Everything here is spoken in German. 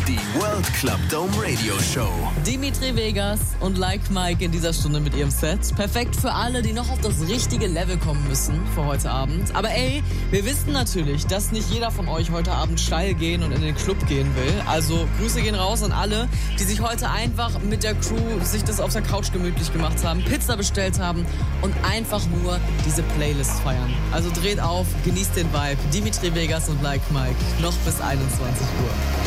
Die World Club Dome Radio Show. Dimitri Vegas und Like Mike in dieser Stunde mit ihrem Set. Perfekt für alle, die noch auf das richtige Level kommen müssen für heute Abend. Aber ey, wir wissen natürlich, dass nicht jeder von euch heute Abend steil gehen und in den Club gehen will. Also Grüße gehen raus an alle, die sich heute einfach mit der Crew sich das auf der Couch gemütlich gemacht haben, Pizza bestellt haben und einfach nur diese Playlist feiern. Also dreht auf, genießt den Vibe. Dimitri Vegas und Like Mike. Noch bis 21 Uhr.